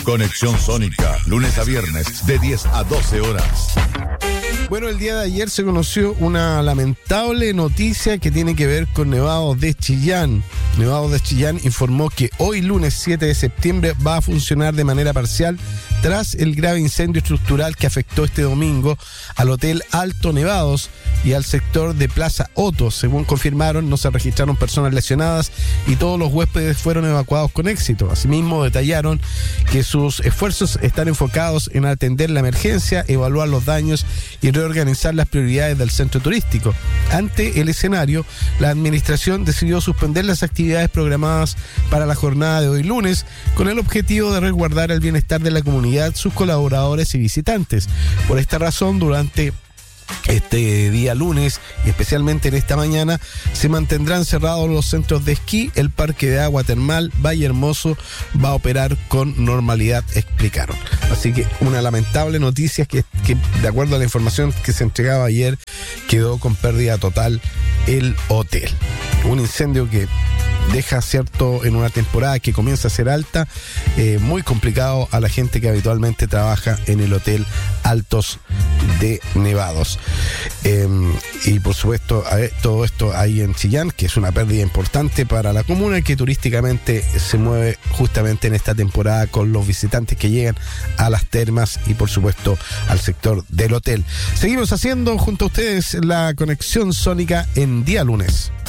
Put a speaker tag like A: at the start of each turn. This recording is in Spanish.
A: Conexión Sónica, lunes a viernes de 10 a 12 horas.
B: Bueno, el día de ayer se conoció una lamentable noticia que tiene que ver con Nevados de Chillán. Nevados de Chillán informó que hoy, lunes 7 de septiembre, va a funcionar de manera parcial tras el grave incendio estructural que afectó este domingo al Hotel Alto Nevados y al sector de Plaza Otto. Según confirmaron, no se registraron personas lesionadas y todos los huéspedes fueron evacuados con éxito. Asimismo, detallaron que sus esfuerzos están enfocados en atender la emergencia, evaluar los daños y reorganizar las prioridades del centro turístico. Ante el escenario, la administración decidió suspender las actividades programadas para la jornada de hoy lunes con el objetivo de resguardar el bienestar de la comunidad, sus colaboradores y visitantes. Por esta razón, durante este día lunes y especialmente en esta mañana se mantendrán cerrados los centros de esquí. El parque de agua termal Valle Hermoso va a operar con normalidad, explicaron. Así que una lamentable noticia que de acuerdo a la información que se entregaba ayer, quedó con pérdida total el hotel. Un incendio que deja, cierto, en una temporada que comienza a ser alta, muy complicado a la gente que habitualmente trabaja en el Hotel Altos de Nevados. Y por supuesto, todo esto ahí en Chillán, que es una pérdida importante para la comuna y que turísticamente se mueve justamente en esta temporada con los visitantes que llegan a las termas y por supuesto al sector del hotel. Seguimos haciendo junto a ustedes la Conexión Sónica en día lunes.